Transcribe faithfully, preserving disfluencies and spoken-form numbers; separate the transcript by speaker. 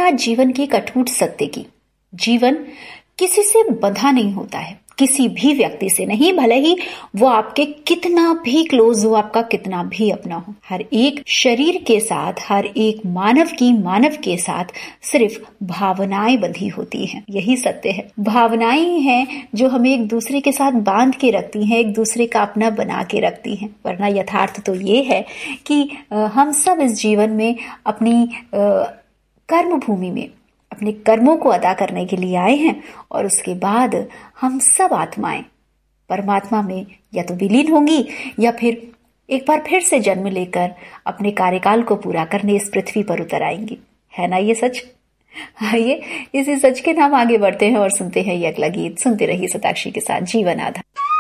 Speaker 1: आज जीवन की एक अटूट सत्य की। जीवन किसी से बंधा नहीं होता है, किसी भी व्यक्ति से नहीं, भले ही वो आपके कितना भी क्लोज हो, आपका कितना भी अपना हो। हर एक शरीर के साथ, हर एक मानव की मानव के साथ सिर्फ भावनाएं बंधी होती हैं। यही सत्य है। भावनाएं हैं जो हमें एक दूसरे के साथ बांध के रखती हैं, एक दूसरे का अपना बना के रखती हैं। वरना यथार्थ तो ये है कि हम सब इस जीवन में अपनी कर्म भूमि में अपने कर्मों को अदा करने के लिए आए हैं और उसके बाद हम सब आत्माएं परमात्मा में या तो विलीन होंगी या फिर एक बार फिर से जन्म लेकर अपने कार्यकाल को पूरा करने इस पृथ्वी पर उतर आएंगी। है ना ये सच? आइए इसी सच के नाम आगे बढ़ते हैं और सुनते हैं ये अगला गीत। सुनते रहिए सताक्षी के साथ जीवन आधा।